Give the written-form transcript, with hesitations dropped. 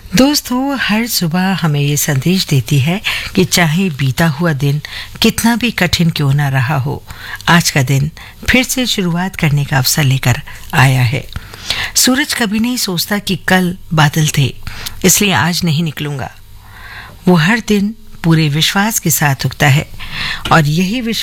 दोस्तों, हर सुबह हमें ये संदेश देती है कि चाहे बीता हुआ दिन कितना भी कठिन क्यों ना रहा हो, आज का दिन फिर से शुरुआत करने का अवसर लेकर आया है। सूरज कभी नहीं सोचता कि कल बादल थे, इसलिए आज नहीं निकलूंगा। वो हर दिन पूरे विश्वास के साथ उगता है और यही विश्वास